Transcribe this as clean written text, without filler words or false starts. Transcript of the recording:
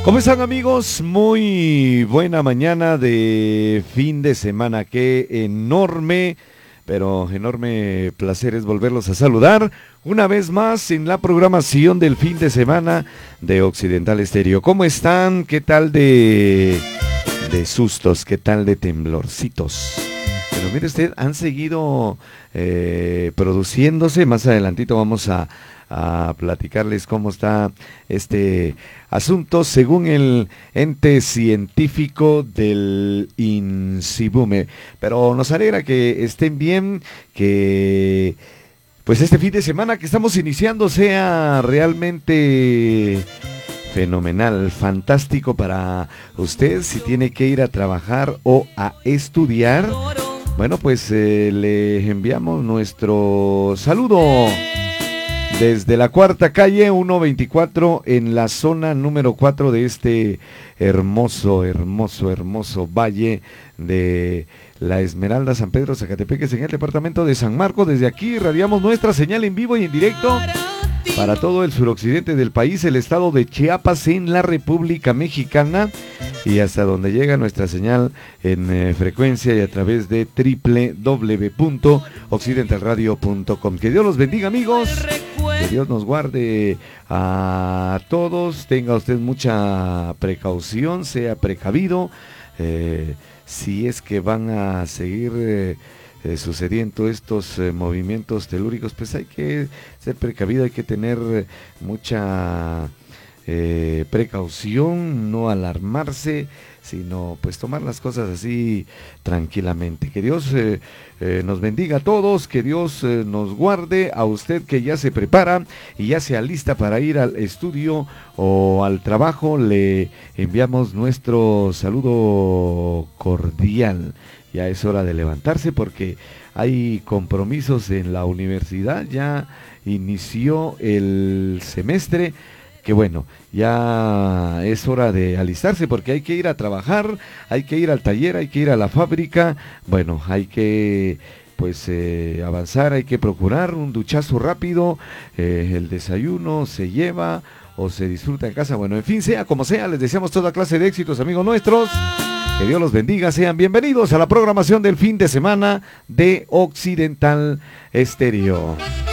¿Cómo están, amigos? Muy buena mañana de fin de semana. Qué enorme, pero enorme placer es volverlos a saludar una vez más en la programación del fin de semana de Occidental Estéreo. ¿Cómo están? ¿Qué tal de sustos? ¿Qué tal de temblorcitos? Pero mire usted, han seguido produciéndose. Más adelantito vamos a platicarles cómo está este asunto según el ente científico del INSIBUME. Pero nos alegra que estén bien, que pues este fin de semana que estamos iniciando sea realmente fenomenal, fantástico para usted si tiene que ir a trabajar o a estudiar. Bueno, pues le enviamos nuestro saludo desde la Cuarta Calle 124 en la zona número 4 de este hermoso valle de la Esmeralda, San Pedro, Zacatepeques, en el departamento de San Marcos. Desde aquí irradiamos nuestra señal en vivo y en directo para todo el suroccidente del país, el estado de Chiapas en la República Mexicana y hasta donde llega nuestra señal en frecuencia y a través de www.occidentalradio.com. Que Dios los bendiga, amigos. Que Dios nos guarde a todos, tenga usted mucha precaución, sea precavido, si es que van a seguir sucediendo estos movimientos telúricos, pues hay que ser precavido, hay que tener mucha precaución, no alarmarse, sino pues tomar las cosas así tranquilamente. Que Dios nos bendiga a todos, que Dios nos guarde, a usted que ya se prepara y ya se alista para ir al estudio o al trabajo, le enviamos nuestro saludo cordial. Ya es hora de levantarse porque hay compromisos en la universidad, ya inició el semestre. Que bueno, ya es hora de alistarse porque hay que ir a trabajar, hay que ir al taller, hay que ir a la fábrica. Bueno, hay que pues avanzar, hay que procurar un duchazo rápido, el desayuno se lleva o se disfruta en casa. Bueno, en fin, sea como sea, les deseamos toda clase de éxitos, amigos nuestros. Que Dios los bendiga, sean bienvenidos a la programación del fin de semana de Occidental Estéreo.